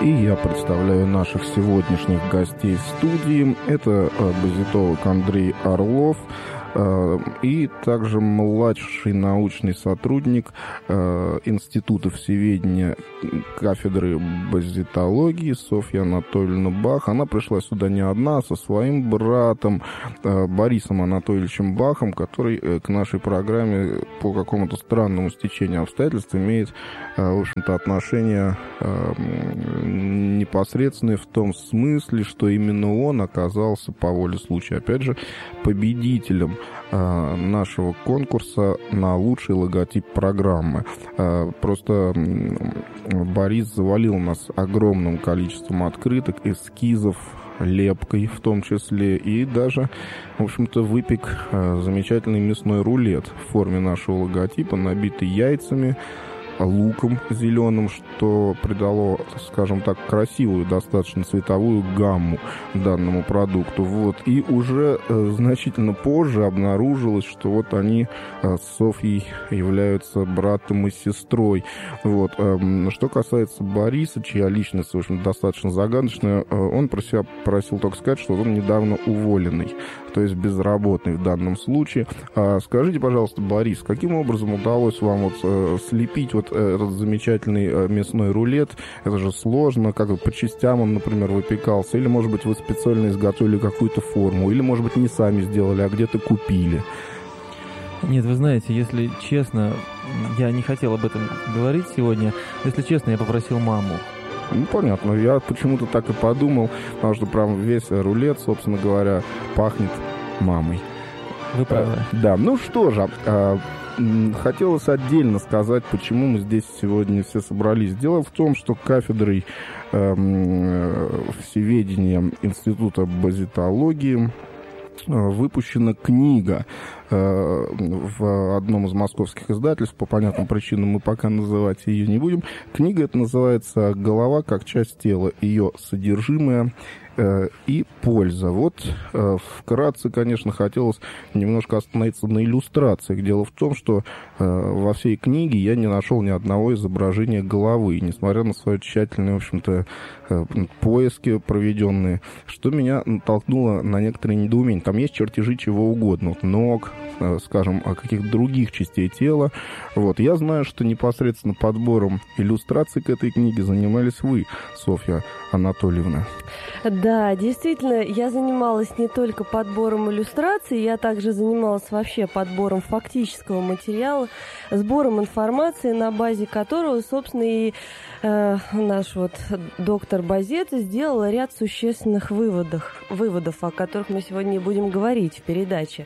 И я представляю наших сегодняшних гостей в студии. Это базитолог Андрей Орлов и также младший научный сотрудник Института всеведения кафедры базитологии Софья Анатольевна Бах. Она пришла сюда не одна, а со своим братом Борисом Анатольевичем Бахом, который к нашей программе по какому-то странному стечению обстоятельств имеет, в общем-то, отношение непосредственное в том смысле, что именно он оказался по воле случая, опять же, победителем нашего конкурса на лучший логотип программы. Просто Борис завалил нас огромным количеством открыток, эскизов, лепкой в том числе, и даже, в общем-то, выпек замечательный мясной рулет в форме нашего логотипа, набитый яйцами, луком зеленым, что придало, скажем так, красивую, достаточно цветовую гамму данному продукту. Вот. И уже значительно позже обнаружилось, что вот они с Софьей являются братом и сестрой. Вот. Что касается Бориса, чья личность, в общем, достаточно загадочная, он про себя просил только сказать, что он недавно уволенный, то есть безработный в данном случае. Скажите, пожалуйста, Борис, каким образом удалось вам вот слепить вот этот замечательный мясной рулет? Это же сложно, как по частям он, например, выпекался, или, может быть, вы специально изготовили какую-то форму, или, может быть, не сами сделали, а где-то купили? Нет, вы знаете, если честно, я не хотел об этом говорить сегодня, если честно, я попросил маму. Ну, понятно. Я почему-то так и подумал, потому что прям весь рулет, собственно говоря, пахнет мамой. Вы правы. Да, ну что же, хотелось отдельно сказать, почему мы здесь сегодня все собрались. Дело в том, что кафедрой всеведения Института базитологии выпущена книга в одном из московских издательств. По понятным причинам мы пока называть ее не будем. Книга эта называется «Голова как часть тела. Ее содержимое и польза». Вот вкратце, конечно, хотелось немножко остановиться на иллюстрациях. Дело в том, что во всей книге я не нашел ни одного изображения головы, несмотря на свои тщательные, в общем-то, поиски проведенные, что меня натолкнуло на некоторые недоумения. Там есть чертежи чего угодно, вот ног, скажем, каких-то других частей тела. Вот. Я знаю, что непосредственно подбором иллюстраций к этой книге занимались вы, Софья Анатольевна. Да, действительно, я занималась не только подбором иллюстраций, я также занималась вообще подбором фактического материала, сбором информации, на базе которого, собственно, и наш вот доктор Базет сделал ряд существенных выводов, о которых мы сегодня будем говорить в передаче.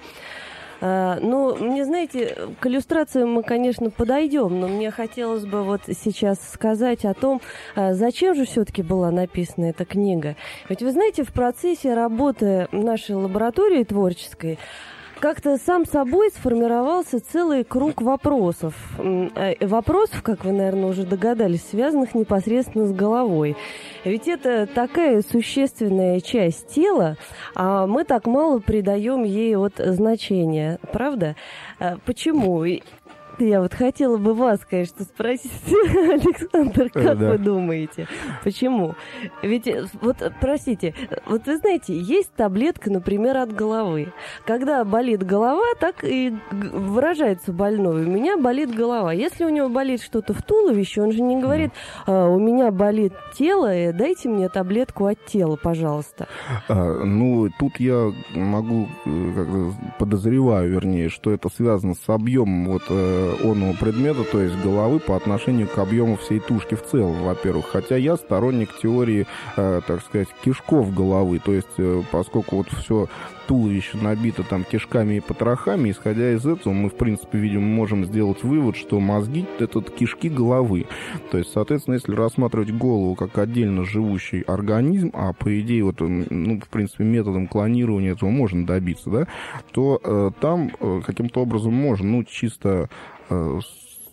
Ну, мне, знаете, к иллюстрациям мы, конечно, подойдем, но мне хотелось бы вот сейчас сказать о том, зачем же все-таки была написана эта книга. Ведь вы знаете, в процессе работы нашей лаборатории творческой как-то сам собой сформировался целый круг вопросов. Вопросов, как вы, наверное, уже догадались, связанных непосредственно с головой. Ведь это такая существенная часть тела, а мы так мало придаем ей вот значения. Правда? Почему? Я вот хотела бы вас, конечно, спросить, Александр, как вы думаете, почему? Ведь, вот, простите, вот вы знаете, есть таблетка, например, от головы. Когда болит голова, так и выражается больной. У меня болит голова. Если у него болит что-то в туловище, он же не говорит, у меня болит тело, дайте мне таблетку от тела, пожалуйста. Ну, тут я могу, подозреваю, вернее, что это связано с объемом вот оного предмета, то есть головы, по отношению к объему всей тушки в целом, во-первых. Хотя я сторонник теории, так сказать, кишков головы, то есть поскольку вот все туловище набито там кишками и потрохами, исходя из этого мы, в принципе, видимо, можем сделать вывод, что мозги — это кишки головы. То есть, соответственно, если рассматривать голову как отдельно живущий организм, а по идее, вот, ну, в принципе, методом клонирования этого можно добиться, да, то там каким-то образом можно, ну, чисто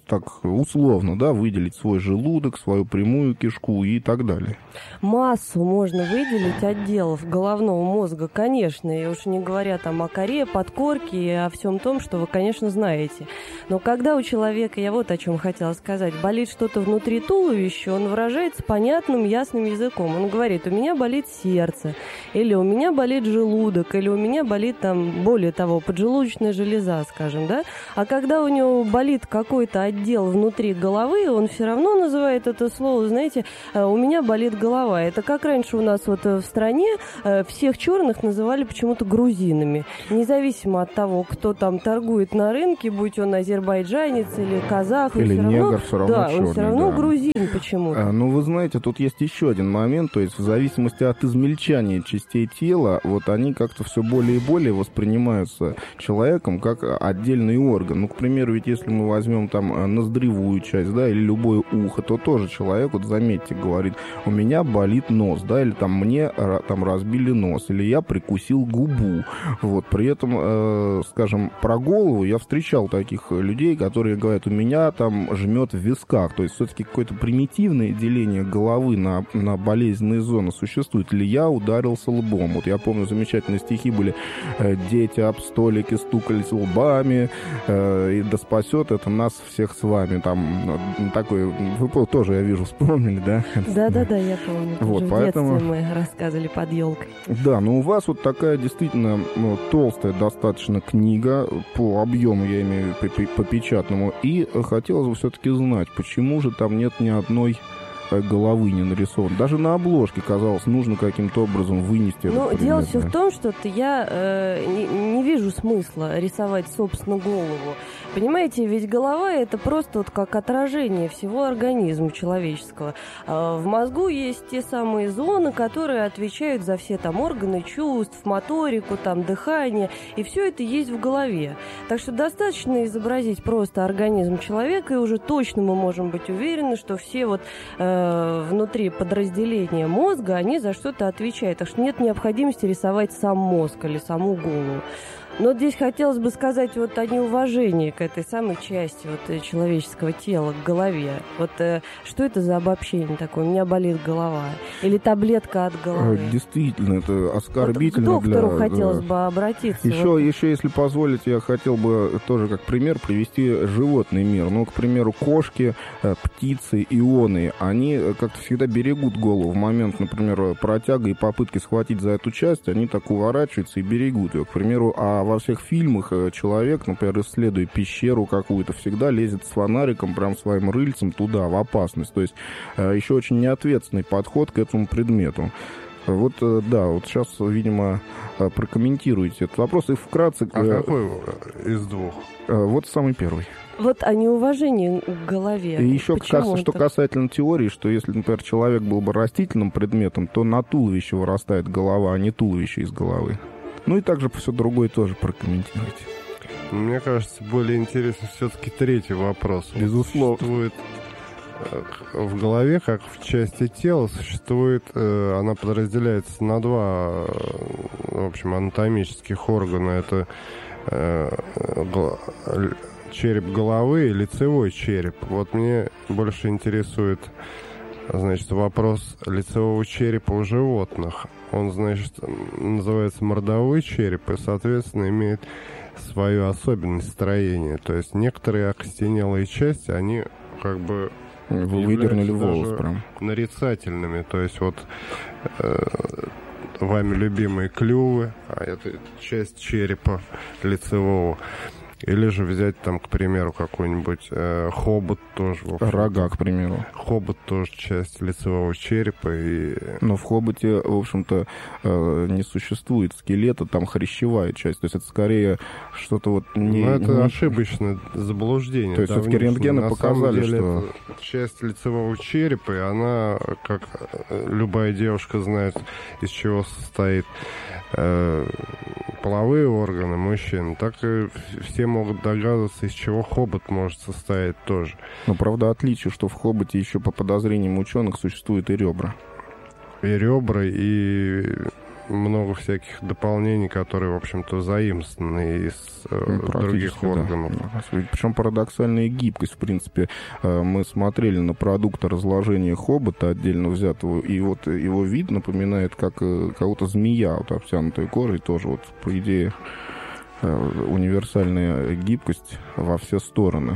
так условно, да, выделить свой желудок, свою прямую кишку и так далее? Массу можно выделить отделов головного мозга, конечно, и уж не говоря там о коре, подкорке и о всем том, что вы, конечно, знаете. Но когда у человека, я вот о чем хотела сказать, болит что-то внутри туловища, он выражается понятным, ясным языком. Он говорит: у меня болит сердце, или у меня болит желудок, или у меня болит там, более того, поджелудочная железа, скажем, да. А когда у него болит какой-то отдел внутри головы, он все равно называет это слово, знаете, у меня болит голова. Это как раньше у нас вот в стране всех черных называли почему-то грузинами. Независимо от того, кто там торгует на рынке, будь он азербайджанец или казах. Или негр, все равно да, черный. Он все равно да. грузин почему-то. Ну, вы знаете, тут есть еще один момент, то есть в зависимости от измельчания частей тела, вот они как-то все более и более воспринимаются человеком как отдельный орган. Ну, к примеру, ведь если мы возьмем там ноздревую часть, да, или любое ухо, то тоже человек, вот заметьте, говорит: у меня болит нос, да, или там мне там разбили нос, или я прикусил губу. Вот, при этом, скажем, про голову я встречал таких людей, которые говорят: у меня там жмет в висках. То есть все-таки какое-то примитивное деление головы на болезненные зоны существует. Или я ударился лбом. Вот я помню, замечательные стихи были: дети об столики стукались лбами, и да спасет это нас всех с вами. Там такой, вы тоже, я вижу, вспомнили, да? Да, я помню. Вот, в поэтому... детстве мы рассказывали под елкой. Да, но у вас вот такая действительно толстая достаточно книга, по объему, я имею в виду, по печатному, и хотелось бы все-таки знать, почему же там нет ни одной головы не нарисован. Даже на обложке, казалось, нужно каким-то образом вынести этот предмет. Дело все в том, что я не вижу смысла рисовать, собственно, голову. Понимаете, ведь голова — это просто вот как отражение всего организма человеческого. В мозгу есть те самые зоны, которые отвечают за все там органы чувств, моторику, там, дыхание, и все это есть в голове. Так что достаточно изобразить просто организм человека, и уже точно мы можем быть уверены, что все вот внутри подразделения мозга, они за что-то отвечают. Так что нет необходимости рисовать сам мозг или саму голову. Но здесь хотелось бы сказать вот о неуважении к этой самой части вот человеческого тела, к голове. Вот что это за обобщение такое? У меня болит голова. Или таблетка от головы. Действительно, это оскорбительно. Вот к доктору хотелось бы обратиться. Еще, если позволите, я хотел бы тоже как пример привести животный мир. Ну, к примеру, кошки, птицы, ионы, они как-то всегда берегут голову. В момент, например, протяга и попытки схватить за эту часть, они так уворачиваются и берегут ее. К примеру, во всех фильмах человек, например, исследуя пещеру какую-то, всегда лезет с фонариком прям своим рыльцем туда, в опасность. То есть еще очень неответственный подход к этому предмету. Вот, да, вот сейчас, видимо, прокомментируйте этот вопрос и вкратце... А какой из двух? Вот самый первый. Вот о неуважении к голове. И еще, что касательно теории, что если, например, человек был бы растительным предметом, то на туловище вырастает голова, а не туловище из головы. Ну и также все другое тоже прокомментируйте. Мне кажется, более интересен все-таки третий вопрос. Безусловно. Существует в голове, как в части тела, существует, она подразделяется на два, в общем, анатомических органа. Это череп головы и лицевой череп. Вот мне больше интересует, значит, вопрос лицевого черепа у животных. Он, значит, называется мордовой череп и, соответственно, имеет свою особенность строения. То есть некоторые окостенелые части, они как бы вы выдернули волос прям нарицательными. То есть вот вами любимые клювы, а это часть черепа лицевого. Или же взять там, к примеру, какой-нибудь хобот тоже. Рога, к примеру. Хобот тоже часть лицевого черепа. Но в хоботе, в общем-то, не существует скелета, там хрящевая часть. То есть это скорее что-то вот... это ошибочное заблуждение. То есть все-таки рентгены показали, что... часть лицевого черепа, и она, как любая девушка знает, из чего состоит половые органы мужчин, так и все могут догадываться, из чего хобот может состоять тоже. Но, правда, отличие, что в хоботе еще по подозрениям ученых существуют и ребра. И ребра, и много всяких дополнений, которые, в общем-то, заимствованы из других органов. Да. Причем парадоксальная гибкость, в принципе. Мы смотрели на продукты разложения хобота отдельно взятого, и вот его вид напоминает как кого-то змея, вот обтянутая кожей, тоже вот, по идее, универсальная гибкость во все стороны.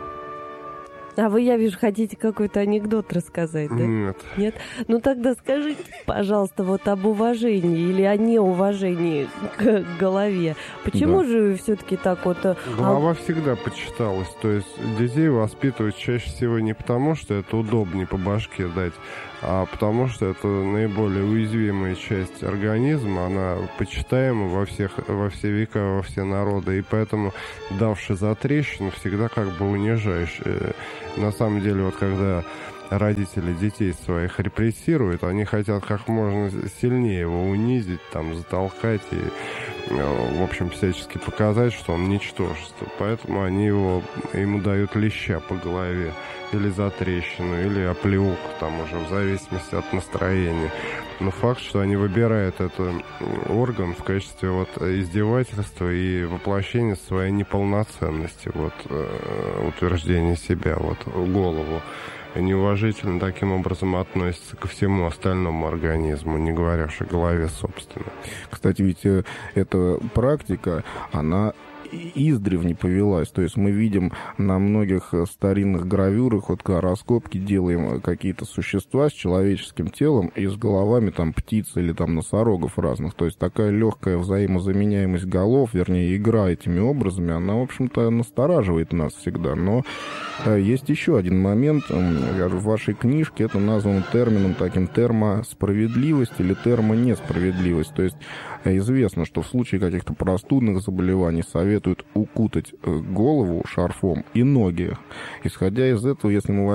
А вы, я вижу, хотите какой-то анекдот рассказать, да? Нет. Нет? Ну тогда скажите, пожалуйста, вот об уважении или о неуважении к голове. Почему же все-таки так вот... Голова всегда почиталась. То есть детей воспитывают чаще всего не потому, что это удобнее по башке дать, а потому что это наиболее уязвимая часть организма, она почитаема во все века, во все народы, и поэтому, давший затрещину, всегда как бы унижаешь. На самом деле, вот когда родители детей своих репрессируют, они хотят как можно сильнее его унизить, там, затолкать и, в общем, всячески показать, что он ничтожество. Поэтому они ему дают леща по голове, или затрещину, или оплеуху, там уже в зависимости от настроения. Но факт, что они выбирают этот орган в качестве вот издевательства и воплощения своей неполноценности, вот утверждения себя, вот голову. Неуважительно таким образом относится ко всему остальному организму, не говоря уж о голове, собственно. Кстати, ведь эта практика, она издревле повелась. То есть мы видим на многих старинных гравюрах, вот раскопки, делаем какие-то существа с человеческим телом и с головами там птиц или там носорогов разных. То есть такая легкая взаимозаменяемость голов, вернее, игра этими образами, она, в общем-то, настораживает нас всегда. Но есть еще один момент. В вашей книжке это названо термином таким термосправедливость или термонесправедливость. То есть известно, что в случае каких-то простудных заболеваний советуют укутать голову шарфом и ноги. Исходя из этого, если мы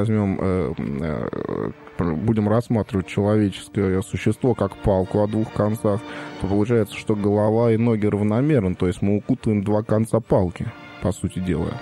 будем рассматривать человеческое существо как палку о двух концах, то получается, что голова и ноги равномерны. То есть мы укутываем два конца палки, по сути дела.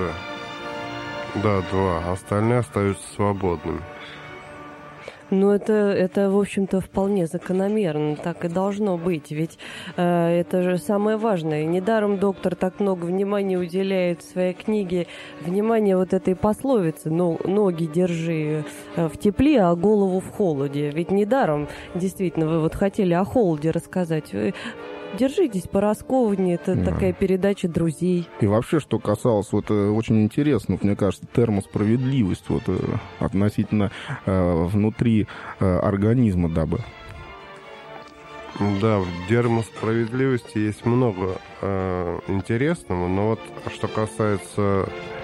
Да, два. Остальные остаются свободными. Ну, это, в общем-то, вполне закономерно. Так и должно быть. Ведь это же самое важное. Недаром доктор так много внимания уделяет в своей книге внимание вот этой пословице: ноги держи в тепле, а голову в холоде. Ведь недаром, действительно, вы вот хотели о холоде рассказать. Держитесь пораскованнее, это такая передача друзей. И вообще, что касалось, вот очень интересно, мне кажется, термосправедливость вот относительно внутри организма, дабы. Да, в термосправедливости есть много интересного, но вот что касается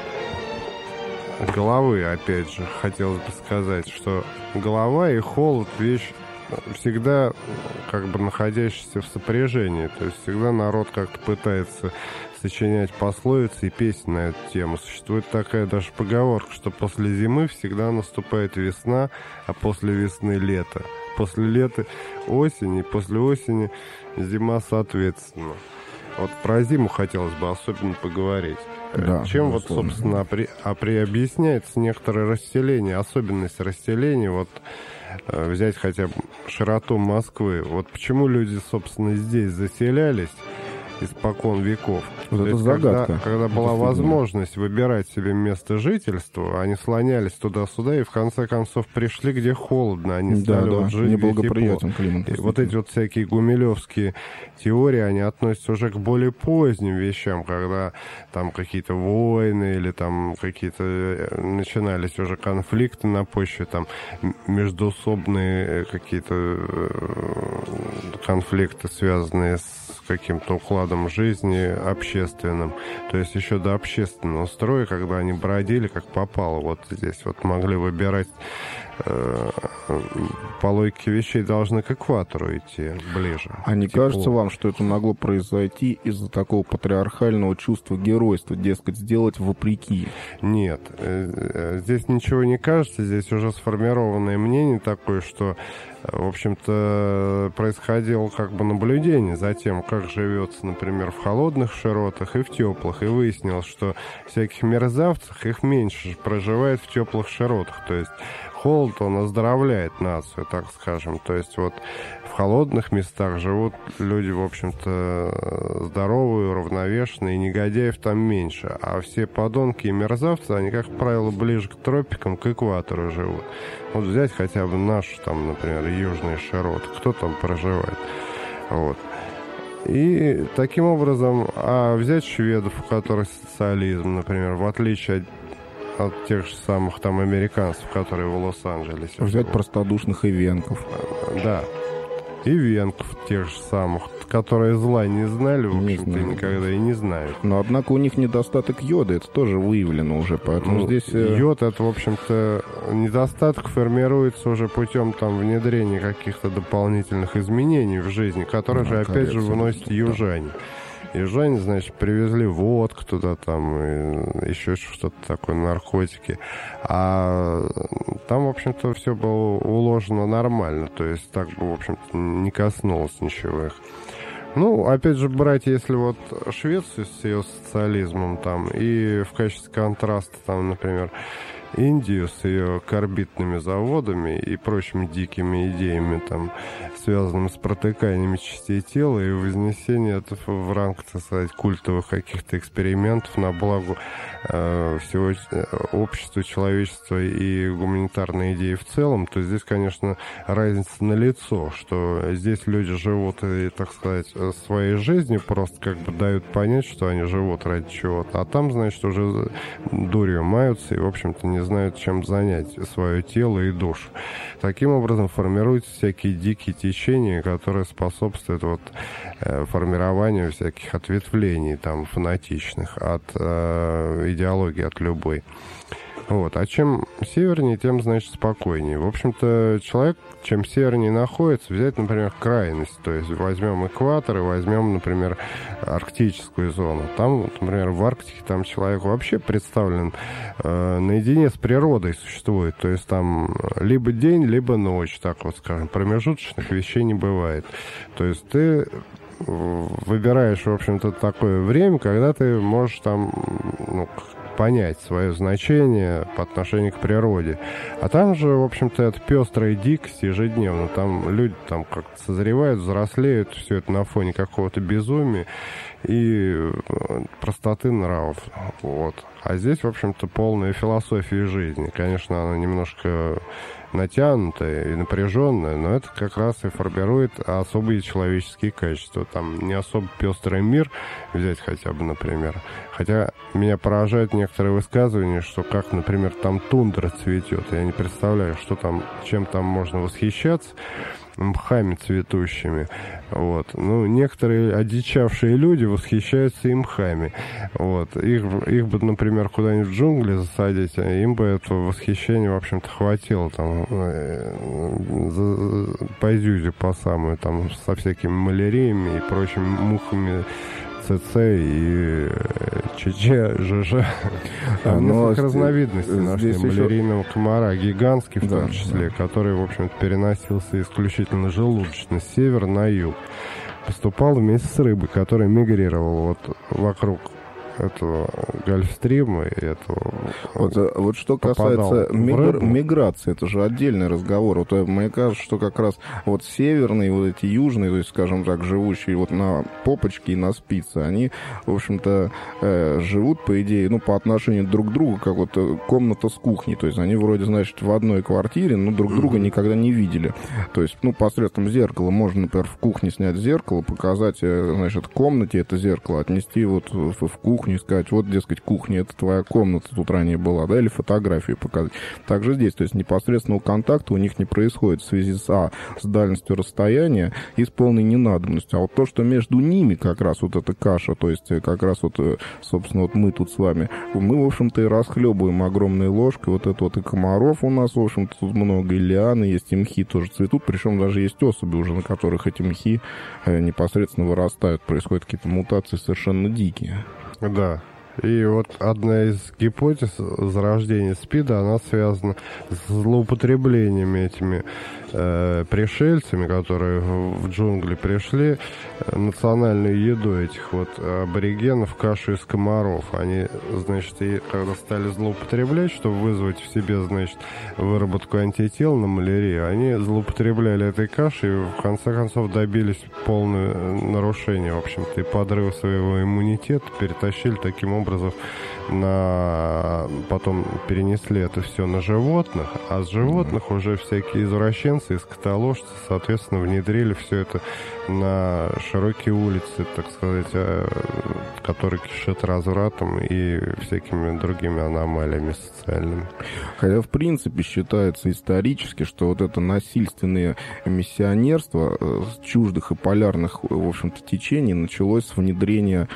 головы, опять же, хотелось бы сказать, что голова и холод — вещь всегда как бы находящийся в сопряжении. То есть всегда народ как-то пытается сочинять пословицы и песни на эту тему. Существует такая даже поговорка, что после зимы всегда наступает весна, а после весны лето. После лета осень, и после осени зима соответственно. Вот про зиму хотелось бы особенно поговорить. Да, чем вот, собственно, объясняется некоторое расселение, особенность расселения, вот взять хотя бы широту Москвы. Вот почему люди, собственно, здесь заселялись испокон веков. Вот это загадка. Когда была возможность выбирать себе место жительства, они слонялись туда-сюда и в конце концов пришли, где холодно. Они стали вот жить, неблагоприятен климат. И вот эти вот всякие гумилевские теории, они относятся уже к более поздним вещам, когда там какие-то войны или там какие-то начинались уже конфликты на почве, там междоусобные какие-то конфликты, связанные с каким-то укладом жизни общественным. То есть еще до общественного строя, когда они бродили как попало, вот здесь вот могли выбирать, по логике вещей должны к экватору идти ближе. А не кажется вам, что это могло произойти из-за такого патриархального чувства геройства, дескать, сделать вопреки? Нет, здесь ничего не кажется, здесь уже сформированное мнение такое, что, в общем-то, происходило как бы наблюдение за тем, как живется, например, в холодных широтах и в теплых, и выяснилось, что всяких мерзавцев их меньше проживает в теплых широтах, то есть холод, он оздоровляет нацию, так скажем. То есть вот в холодных местах живут люди, в общем-то, здоровые, уравновешенные, и негодяев там меньше. А все подонки и мерзавцы, они, как правило, ближе к тропикам, к экватору живут. Вот взять хотя бы нашу, там, например, южные широты, кто там проживает. Вот. И таким образом, взять шведов, у которых социализм, например, в отличие от тех же самых там американцев, которые в Лос-Анджелесе. Взять простодушных и венков. Да. И венков тех же самых, которые зла не знали, в общем-то, никогда и не знают. Но, однако, у них недостаток йода, это тоже выявлено уже, поэтому здесь... Йод, это, в общем-то, недостаток формируется уже путем там внедрения каких-то дополнительных изменений в жизни, которые же, опять же, выносят южане. Южане, значит, привезли водку туда, там, и еще что-то такое, наркотики. А там, в общем-то, все было уложено нормально. То есть так бы, в общем-то, не коснулось ничего их. Ну, опять же, брать, если вот Швецию с ее социализмом там, и в качестве контраста, там, например, Индию с ее карбидными заводами и прочими дикими идеями, там, связанными с протыканиями частей тела и вознесением это в ранг, так сказать, культовых каких-то экспериментов на благо всего общества, человечества и гуманитарной идеи в целом, то здесь, конечно, разница налицо, что здесь люди живут и, так сказать, своей жизнью, просто как бы дают понять, что они живут ради чего-то, а там, значит, уже дурью маются и, в общем-то, не знают, чем занять свое тело и душу. Таким образом формируются всякие дикие течения, которые способствуют вот формированию всяких ответвлений там фанатичных от идеологии, от любой. Вот. А чем севернее, тем, значит, спокойнее. В общем-то, человек, чем севернее находится, взять, например, крайность. То есть возьмем экватор и возьмем, например, арктическую зону. Там, например, в Арктике там человек вообще представлен наедине с природой существует. То есть там либо день, либо ночь, так вот скажем. Промежуточных вещей не бывает. То есть ты выбираешь, в общем-то, такое время, когда ты можешь там, понять свое значение по отношению к природе. А там же, в общем-то, это пестрая дикость ежедневно. Там люди там как-то созревают, взрослеют, все это на фоне какого-то безумия и простоты нравов. Вот. А здесь, в общем-то, полная философия жизни. Конечно, она немножко натянутая и напряженная, но это как раз и формирует особые человеческие качества. Там не особо пестрый мир взять хотя бы, например. Хотя меня поражают некоторые высказывания, что как, например, там тундра цветет. Я не представляю, что там, чем там можно восхищаться. Мхами цветущими. Вот. Ну, некоторые одичавшие люди восхищаются и мхами. Вот. Их бы, например, куда-нибудь в джунгли засадить, им бы этого восхищения, в общем-то, хватило там по зюзе по самую, там, со всякими маляриями и прочими мухами ЦЦ и ЧЧ, ЖЖ. Там несколько разновидностей нашли малярийного комара, гигантский в том числе, который, в общем-то, переносился исключительно желудочно с севера на юг. Поступал вместе с рыбой, которая мигрировала вот вокруг этого гольфстрима и этого... Вот что касается миграции, это же отдельный разговор. Вот мне кажется, что как раз вот северные, вот эти южные, то есть, скажем так, живущие вот на попочке и на спице, они, в общем-то, живут, по идее, по отношению друг к другу, как вот комната с кухней. То есть они вроде, значит, в одной квартире, но друг друга никогда не видели. То есть, посредством зеркала можно, например, в кухне снять зеркало, показать, значит, в комнате это зеркало, отнести вот в кухню и сказать, вот, дескать, кухня, это твоя комната тут ранее была, да, или фотографию показать. Также здесь, то есть непосредственного контакта у них не происходит в связи с дальностью расстояния и с полной ненадобностью. А вот то, что между ними как раз вот эта каша, то есть как раз вот, собственно, вот мы тут с вами, мы, в общем-то, и расхлебываем огромной ложкой. Вот это вот и комаров у нас, в общем-то, тут много, и лианы, есть и мхи тоже цветут, причем даже есть особи уже, на которых эти мхи непосредственно вырастают, происходят какие-то мутации совершенно дикие. Да. И вот одна из гипотез зарождения СПИДа, она связана с злоупотреблениями этими пришельцами, которые в джунгли пришли, национальную еду этих вот аборигенов, кашу из комаров. Они, значит, и когда стали злоупотреблять, чтобы вызвать в себе, значит, выработку антител на малярию, они злоупотребляли этой кашей и в конце концов добились полного нарушения, в общем-то, и подрыва своего иммунитета, перетащили таким образом потом перенесли это все на животных, а с животных уже всякие извращенцы и скотоложцы, соответственно, внедрили все это на широкие улицы, так сказать, которые кишат развратом и всякими другими аномалиями социальными. Хотя, в принципе, считается исторически, что вот это насильственное миссионерство чуждых и полярных, в общем-то, течений началось с внедрения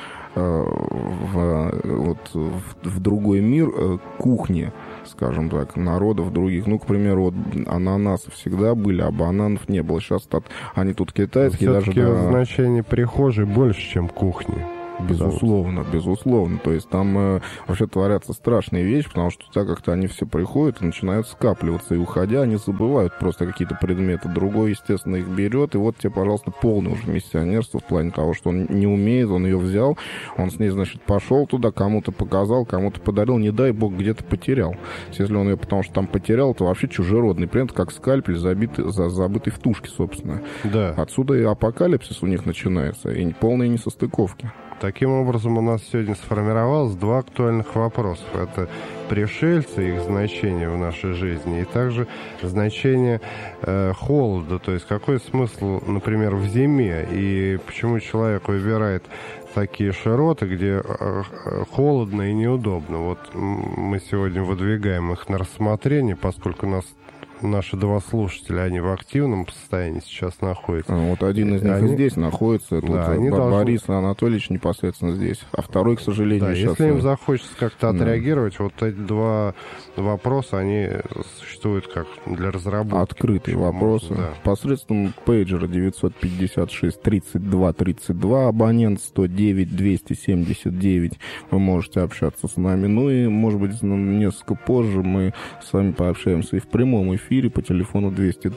в другой мир кухни, скажем так, народов других. Ну, к примеру, вот ананасы всегда были, а бананов не было. Сейчас они тут китайские. Все-таки даже значение прихожей больше, чем кухни. Безусловно, безусловно. То есть там вообще творятся страшные вещи, потому что туда как-то они все приходят и начинают скапливаться. И уходя, они забывают просто какие-то предметы. Другой, естественно, их берет. И вот тебе, пожалуйста, полное уже миссионерство в плане того, что он не умеет, он ее взял, он с ней, значит, пошел туда, кому-то показал, кому-то подарил, не дай бог, где-то потерял. Если он ее потому что там потерял, то вообще чужеродный предмет, как скальпель, забытый в тушке, собственно. Да. Отсюда и апокалипсис у них начинается, и полные несостыковки. Таким образом, у нас сегодня сформировалось два актуальных вопроса. Это пришельцы, их значение в нашей жизни, и также значение холода. То есть какой смысл, например, в зиме, и почему человек выбирает такие широты, где холодно и неудобно. Вот мы сегодня выдвигаем их на рассмотрение, поскольку наши два слушателя, они в активном состоянии сейчас находятся. Вот один из них здесь находится, да, Борис Анатольевич непосредственно здесь, а второй, к сожалению, да, сейчас... Если им захочется как-то отреагировать, вот эти два вопроса, они существуют как для разработки. Открытые вопросы. Да. Посредством пейджера 956-32-32, абонент 109-279, вы можете общаться с нами. Ну и, может быть, несколько позже мы с вами пообщаемся и в прямом эфире по телефону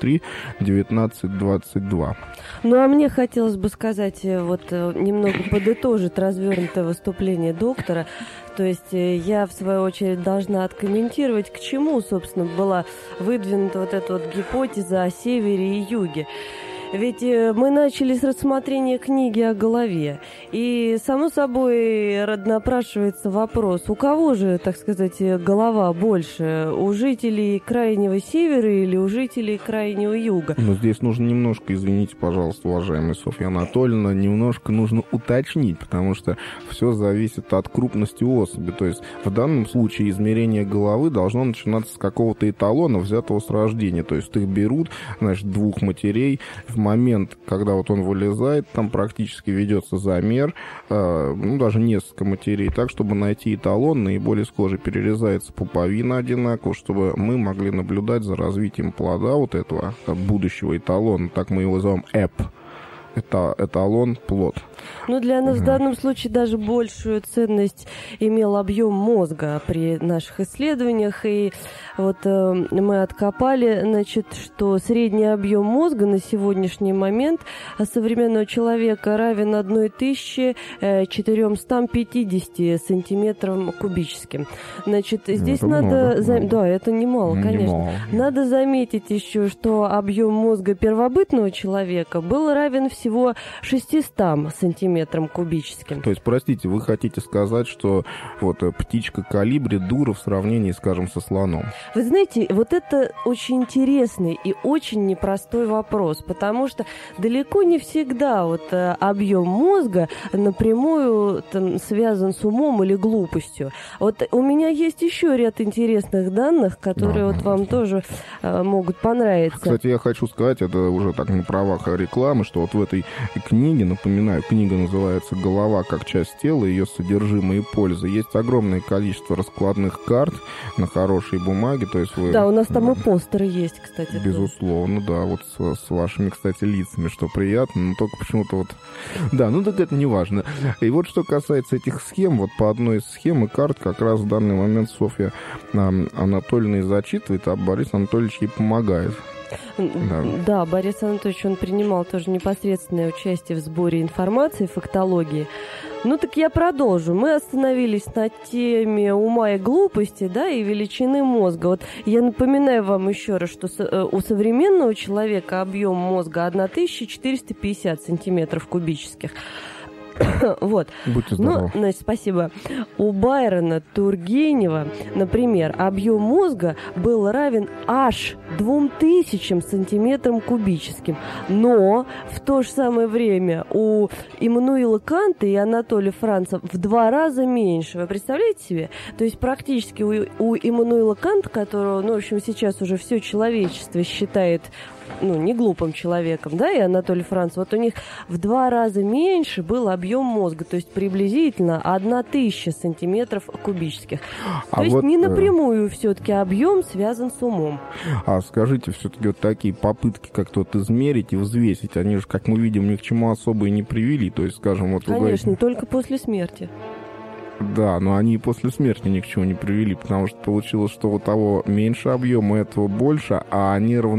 203-19-22. Ну, а мне хотелось бы сказать, вот немного подытожить развернутое выступление доктора. То есть я, в свою очередь, должна откомментировать, к чему, собственно, была выдвинута вот эта вот гипотеза о севере и юге. Ведь мы начали с рассмотрения книги о голове. И, само собой, напрашивается вопрос, у кого же, так сказать, голова больше? У жителей крайнего севера или у жителей крайнего юга? Но здесь нужно немножко, извините, пожалуйста, уважаемая Софья Анатольевна, немножко нужно уточнить, потому что все зависит от крупности особи. То есть в данном случае измерение головы должно начинаться с какого-то эталона, взятого с рождения. То есть их берут, значит, двух матерей. В момент, когда вот он вылезает, там практически ведется замер, даже несколько матерей, так, чтобы найти эталон, наиболее схожий, перерезается пуповина одинаково, чтобы мы могли наблюдать за развитием плода вот этого будущего эталона, так мы его называем эталон, плод. Ну, для нас в данном случае даже большую ценность имел объем мозга при наших исследованиях. И вот мы откопали, значит, что средний объем мозга на сегодняшний момент современного человека равен 1450 сантиметрам кубическим. Значит, здесь это надо... много. Да, это немало, конечно. Немало. Надо заметить еще, что объем мозга первобытного человека был равен всего 600 сантиметрам кубическим. То есть, простите, вы хотите сказать, что вот птичка калибри дура в сравнении, скажем, со слоном? Вы знаете, вот это очень интересный и очень непростой вопрос, потому что далеко не всегда вот объем мозга напрямую там связан с умом или глупостью. Вот у меня есть еще ряд интересных данных, которые вот вам тоже могут понравиться. Кстати, я хочу сказать, это уже так на правах рекламы, что вот в этой книге, напоминаю, книга называется «Голова как часть тела, ее содержимое и польза». Есть огромное количество раскладных карт на хорошей бумаге. То есть вы... Да, у нас там и постеры есть, кстати. Безусловно, да, вот с вашими, кстати, лицами, что приятно, но только почему-то вот... Да, ну так это не важно. И вот что касается этих схем, вот по одной из схем и карт как раз в данный момент Софья Анатольевна и зачитывает, а Борис Анатольевич ей помогает. Да, Борис Анатольевич, он принимал тоже непосредственное участие в сборе информации, фактологии. Ну так я продолжу. Мы остановились на теме ума и глупости, да, и величины мозга. Вот я напоминаю вам еще раз, что у современного человека объем мозга 1450 сантиметров кубических. Вот. Будьте здоровы. Ну, значит, спасибо. У Байрона Тургенева, например, объем мозга был равен аж 2000 сантиметрам кубическим. Но в то же самое время у Иммануила Канта и Анатолия Франца в 2 раза меньше. Вы представляете себе? То есть практически у Иммануила Канта, которого, ну, в общем, сейчас уже все человечество считает, ну, не глупым человеком, да, и Анатолий Франц, вот у них в 2 раза меньше был объем мозга, то есть приблизительно 1000 сантиметров кубических. То есть не напрямую все-таки объем связан с умом. А скажите, все-таки вот такие попытки как-то вот измерить и взвесить, они же, как мы видим, ни к чему особо и не привели, то есть, скажем, вот... Конечно, только после смерти. Да, но они и после смерти ни к чему не привели, потому что получилось, что у того меньше объема, у этого больше, а они